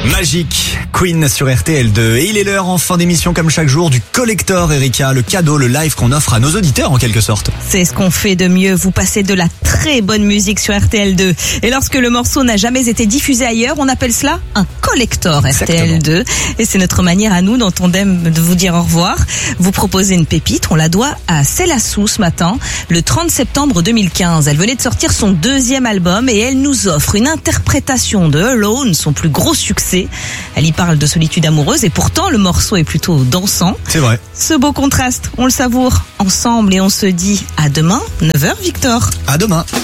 Magique, Queen sur RTL2. Et il est l'heure en fin d'émission comme chaque jour du collector, Erika, le cadeau, le live qu'on offre à nos auditeurs en quelque sorte. C'est ce qu'on fait de mieux, vous passez de la très bonne musique sur RTL2. Et lorsque le morceau n'a jamais été diffusé ailleurs, on appelle cela un collector RTL2. Et c'est notre manière à nous, dont on aime de vous dire au revoir. Vous proposez une pépite, on la doit à Célassou ce matin, le 30 septembre 2015. Elle venait de sortir son deuxième album et elle nous offre une interprétation de Alone, son plus gros succès. Elle y parle de solitude amoureuse et pourtant le morceau est plutôt dansant. C'est vrai. Ce beau contraste, on le savoure ensemble et on se dit à demain, 9h Victor. À demain.